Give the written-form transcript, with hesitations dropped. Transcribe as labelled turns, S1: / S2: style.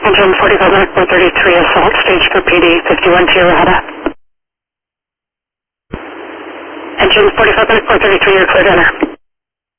S1: Engine 45-433, assault stage for PD, 51 Sierra Hada. Engine 45-433, you're clear to enter.